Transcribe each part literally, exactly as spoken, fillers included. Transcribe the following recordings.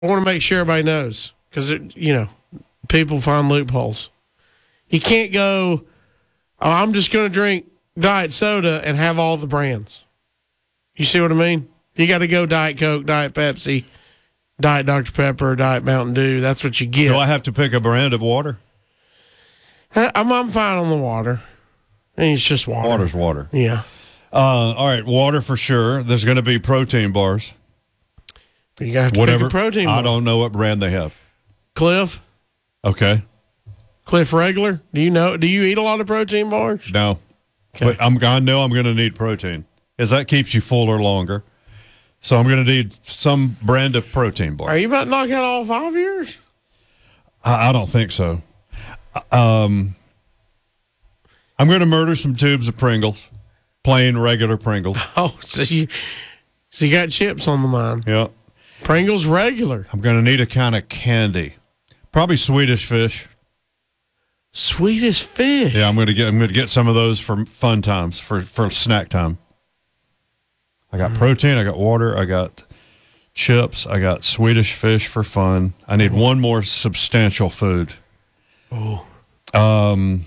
I want to make sure everybody knows because, you know, people find loopholes. You can't go, oh, I'm just going to drink diet soda and have all the brands. You see what I mean? You got to go Diet Coke, Diet Pepsi, Diet Doctor Pepper, Diet Mountain Dew. That's what you get. Do I have to pick a brand of water? I'm, I'm fine on the water. I mean, it's just water. Water's water. Yeah. Uh, all right, water for sure. There's going to be protein bars. You got to Whatever. pick a protein bar. I don't know what brand they have. Cliff? Okay. Cliff Regular? Do you know? Do you eat a lot of protein bars? No. Okay. But I'm, I know I'm going to need protein because that keeps you fuller longer. So I'm going to need some brand of protein bar. Are you about to knock out all five years? I, I don't think so. Um, I'm going to murder some tubes of Pringles, plain regular Pringles. Oh, so you, so you got chips on the mind. Yeah. Pringles regular. I'm going to need a kind of candy, probably Swedish Fish. Swedish Fish. Yeah, I'm going to get I'm going to get some of those for fun times, for for snack time. I got protein, I got water, I got chips, I got Swedish Fish for fun. I need one more substantial food. Oh. Um,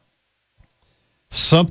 some.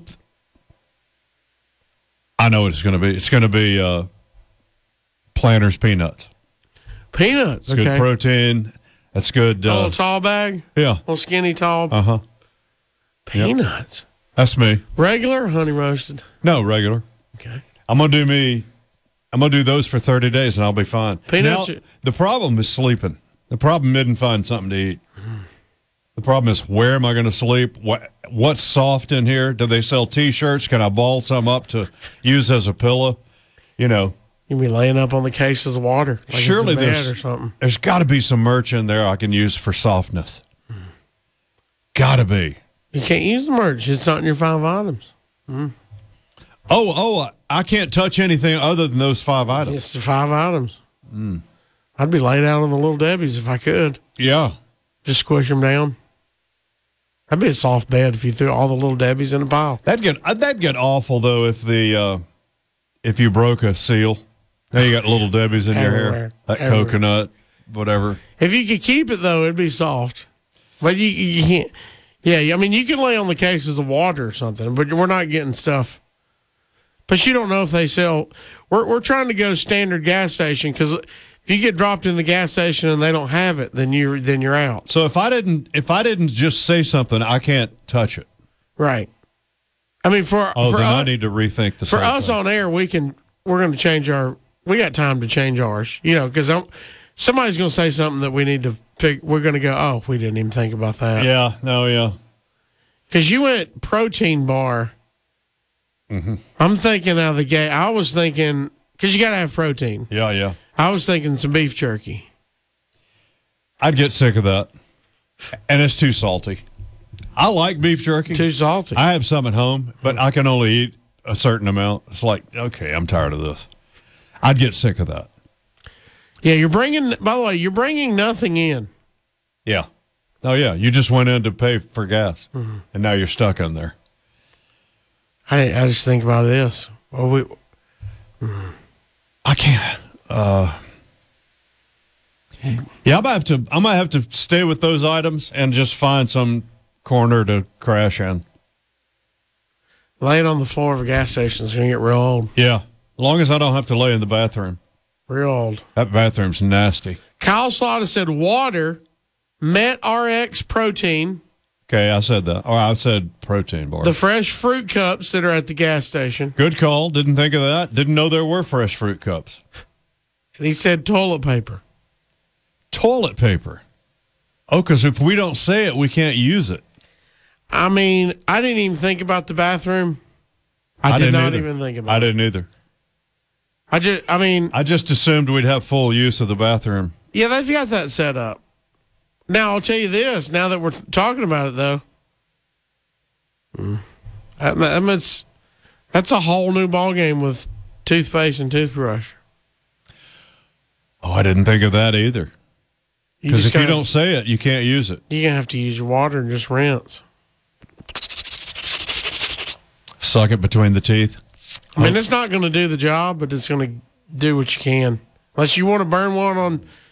I know what it's going to be. It's going to be uh, Planters peanuts. Peanuts. It's okay. good protein. That's good. A Uh, little tall bag. yeah. Little skinny tall. Uh huh. Peanuts. That's me. Regular or honey roasted? No, regular. Okay. I'm gonna do me. I'm gonna do those for thirty days, and I'll be fine. Peanuts. Now, the problem is sleeping. The problem isn't finding something to eat. The problem is where am I going to sleep? What what's soft in here? Do they sell T-shirts? Can I ball some up to use as a pillow? You know. You'll be laying up on the cases of water. Like Surely it's a bed there's or something. There's got to be some merch in there I can use for softness. Got to be. You can't use the merch. It's not in your five items. Mm. Oh, oh, I can't touch anything other than those five items. It's the five items. Mm. I'd be laid out on the Little Debbie's if I could. Yeah. Just squish them down. That'd be a soft bed if you threw all the Little Debbie's in a pile. That'd get that'd get awful though if the uh, if you broke a seal. Now you got Little Debbie's in your hair. Everywhere. That Everywhere. coconut, whatever. If you could keep it though, it'd be soft. But you you can't. Yeah, I mean you can lay on the cases of water or something, but we're not getting stuff. But you don't know if they sell. We're we're trying to go standard gas station because if you get dropped in the gas station and they don't have it, then you're then you're out. So if I didn't if I didn't just say something, I can't touch it. Right. I mean for Oh, for then us, I need to rethink the for same us thing. on air, we can we're going to change our. We got time to change ours, you know, because somebody's going to say something that we need to figure. We're going to go, oh, we didn't even think about that. Yeah, no, yeah. Because you went protein bar. Mm-hmm. I'm thinking out of the gate. I was thinking because you got to have protein. Yeah, yeah. I was thinking some beef jerky. I'd get sick of that. And it's too salty. I like beef jerky. Too salty. I have some at home, but I can only eat a certain amount. It's like, okay, I'm tired of this. I'd get sick of that. Yeah, you're bringing. By the way, you're bringing nothing in. Yeah. Oh, yeah. You just went in to pay for gas, Mm-hmm. and now you're stuck in there. I I just think about this. Well, we. I can't. Uh, yeah, I might have to. I might have to stay with those items and just find some corner to crash in. Laying on the floor of a gas station is going to get real old. Yeah, as long as I don't have to lay in the bathroom. Real old. That bathroom's nasty. Kyle Slaughter said water, Met R X protein, Okay, I said that. Or I said protein bar. the fresh fruit cups that are at the gas station. Good call. Didn't think of that. Didn't know there were fresh fruit cups. And he said toilet paper. Toilet paper. Oh, because if we don't say it, we can't use it. I mean, I didn't even think about the bathroom. I, I did didn't not either. even think about I it. didn't either. I just, I mean, I just assumed we'd have full use of the bathroom. yeah, they've got that set up. Now, I'll tell you this, now that we're talking about it, though, that, that means, that's a whole new ballgame with toothpaste and toothbrush. Oh, I didn't think of that either. You Because just if you gotta- don't say it, you can't use it. You're going to have to use your water and just rinse. Suck it between the teeth. I mean, it's not going to do the job, but it's going to do what you can. Unless you want to burn one on